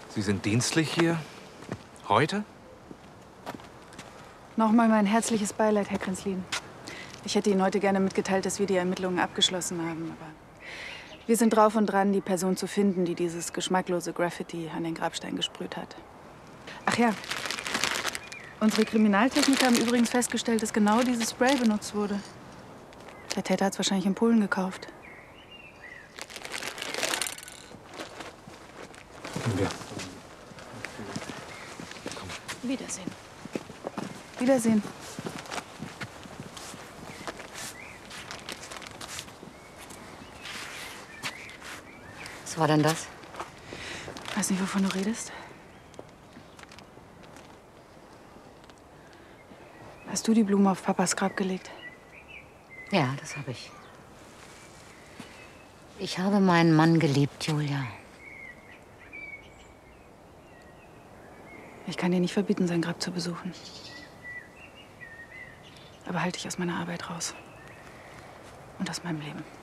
Sie sind dienstlich hier? Heute? Nochmal mein herzliches Beileid, Herr Krenzlin. Ich hätte Ihnen heute gerne mitgeteilt, dass wir die Ermittlungen abgeschlossen haben. Aber wir sind drauf und dran, die Person zu finden, die dieses geschmacklose Graffiti an den Grabstein gesprüht hat. Ach ja, unsere Kriminaltechniker haben übrigens festgestellt, dass genau dieses Spray benutzt wurde. Der Täter hat es wahrscheinlich in Polen gekauft. Gehen wir. Wiedersehen. Wiedersehen. Was war denn das? Weiß nicht, wovon du redest. Hast du die Blumen auf Papas Grab gelegt? Ja, das habe ich. Ich habe meinen Mann geliebt, Julia. Ich kann dir nicht verbieten, sein Grab zu besuchen. Aber halte dich aus meiner Arbeit raus. Und aus meinem Leben.